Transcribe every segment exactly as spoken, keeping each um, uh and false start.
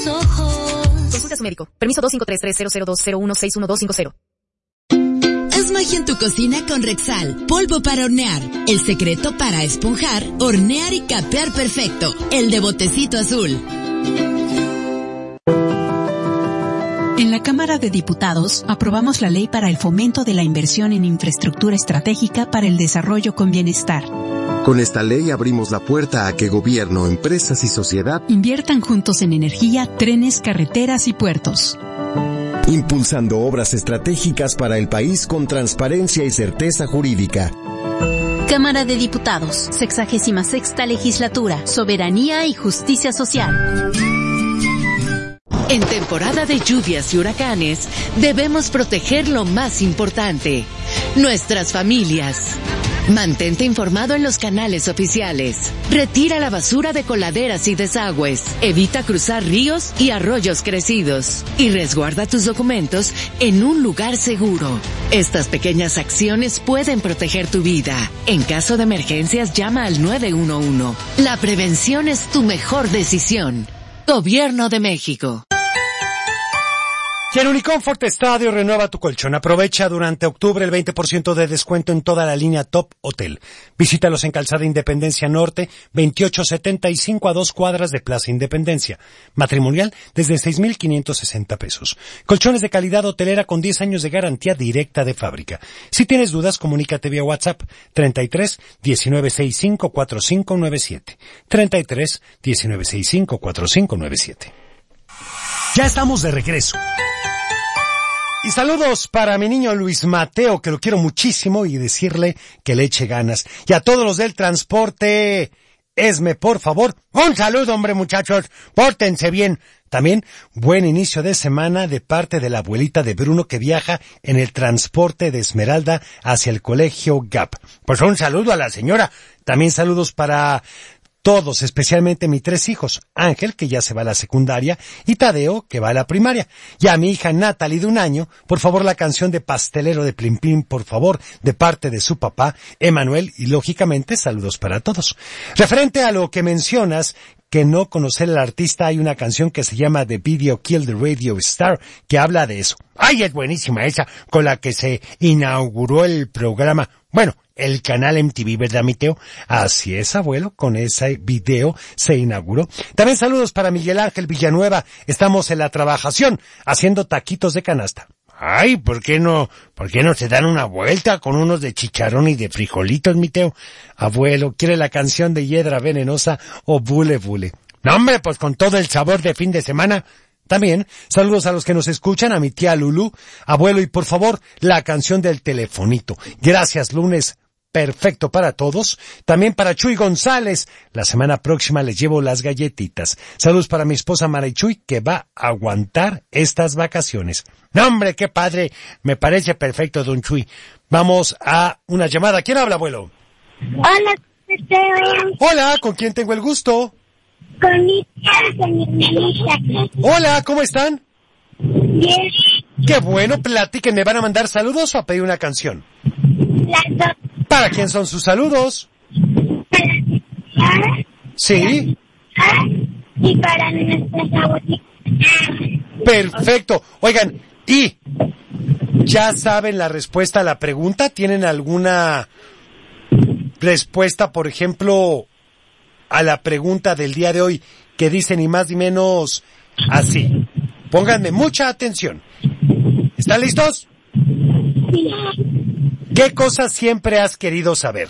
tus ojos. Consulta a su médico. Permiso dos cinco tres tres cero cero dos cero uno seis uno dos cinco cero. Haz magia en tu cocina con Rexal, polvo para hornear. El secreto para esponjar, hornear y capear perfecto. El de botecito azul. En la Cámara de Diputados aprobamos la ley para el fomento de la inversión en infraestructura estratégica para el desarrollo con bienestar. Con esta ley abrimos la puerta a que gobierno, empresas y sociedad inviertan juntos en energía, trenes, carreteras y puertos. Impulsando obras estratégicas para el país con transparencia y certeza jurídica. Cámara de Diputados, sexagésima sexta legislatura, soberanía y justicia social. En temporada de lluvias y huracanes, debemos proteger lo más importante, nuestras familias. Mantente informado en los canales oficiales. Retira la basura de coladeras y desagües. Evita cruzar ríos y arroyos crecidos. Y resguarda tus documentos en un lugar seguro. Estas pequeñas acciones pueden proteger tu vida. En caso de emergencias, llama al nueve uno uno. La prevención es tu mejor decisión. Gobierno de México. Y en Uniconfort Estadio renueva tu colchón. Aprovecha durante octubre el veinte por ciento de descuento en toda la línea Top Hotel. Visítalos en Calzada Independencia Norte, veintiocho setenta y cinco a dos cuadras de Plaza Independencia. Matrimonial desde seis mil quinientos sesenta pesos. Colchones de calidad hotelera con diez años de garantía directa de fábrica. Si tienes dudas, comunícate vía WhatsApp treinta y tres diecinueve sesenta y cinco cuarenta y cinco noventa y siete. treinta y tres diecinueve sesenta y cinco cuarenta y cinco noventa y siete. Ya estamos de regreso. Y saludos para mi niño Luis Mateo, que lo quiero muchísimo, y decirle que le eche ganas. Y a todos los del transporte, Esme, por favor, un saludo, hombre, muchachos, pórtense bien. También, buen inicio de semana de parte de la abuelita de Bruno, que viaja en el transporte de Esmeralda hacia el colegio Gap. Pues un saludo a la señora. También saludos para todos, especialmente mis tres hijos, Ángel, que ya se va a la secundaria, y Tadeo, que va a la primaria. Y a mi hija Natalie, de un año, por favor, la canción de Pastelero de Plim Plim, por favor, de parte de su papá, Emanuel, y lógicamente, saludos para todos. Referente a lo que mencionas, que no conocer al artista, hay una canción que se llama The Video Kill the Radio Star, que habla de eso. ¡Ay, es buenísima esa! Con la que se inauguró el programa, bueno, el canal M T V, ¿verdad, mi Teo? Así es, abuelo, con ese video se inauguró. También saludos para Miguel Ángel Villanueva. Estamos en la trabajación, haciendo taquitos de canasta. Ay, ¿por qué no, por qué no se dan una vuelta con unos de chicharrón y de frijolitos, mi Teo? Abuelo, ¿quiere la canción de Hiedra Venenosa o Bule Bule? No, hombre, pues con todo el sabor de fin de semana. También, saludos a los que nos escuchan, a mi tía Lulú. Abuelo, y por favor, la canción del telefonito. Gracias, lunes. Perfecto para todos. También para Chuy González. La semana próxima les llevo las galletitas. Saludos para mi esposa Marichuy, que va a aguantar estas vacaciones. ¡No, hombre, qué padre! Me parece perfecto, don Chuy. Vamos a una llamada. ¿Quién habla, abuelo? Hola, Mateo. Hola, ¿con quién tengo el gusto? Con mi tía, con mi hermanita. Hola, ¿cómo están? Bien. Qué bueno, platiquen. ¿Me van a mandar saludos o a pedir una canción? Las dos. ¿Para quién son sus saludos? Para sí. Y para nuestras abuelitas. Perfecto. Oigan, ¿y ya saben la respuesta a la pregunta? ¿Tienen alguna respuesta, por ejemplo, a la pregunta del día de hoy, que dice ni más ni menos así? Pónganme mucha atención. ¿Están listos? Sí. ¿Qué cosa siempre has querido saber?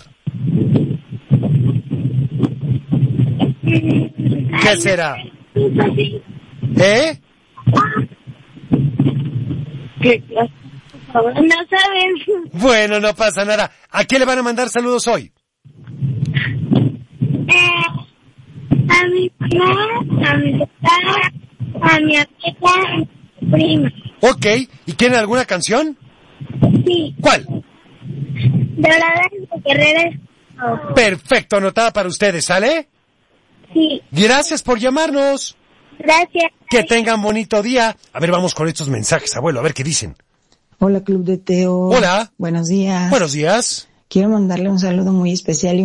¿Qué será? ¿Eh? No sabemos. Bueno, no pasa nada. ¿A quién le van a mandar saludos hoy? Eh, a mi mamá, a mi papá, a mi abuela, a mi prima. Ok. ¿Y quieren alguna canción? Sí. ¿Cuál? Dorada de Guerreros. Perfecto, anotada para ustedes, ¿sale? Sí. Gracias por llamarnos. Gracias. Que tengan bonito día. A ver, vamos con estos mensajes, abuelo, a ver qué dicen. Hola, Club de Teo. Hola. Buenos días. Buenos días. Quiero mandarle un saludo muy especial y